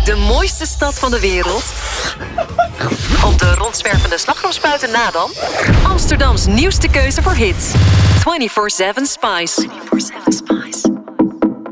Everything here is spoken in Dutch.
De mooiste stad van de wereld? Op de rondzwervende slagroomspuiten na dan? Amsterdams nieuwste keuze voor hits. 24/7 Spice. 24/7 Spice.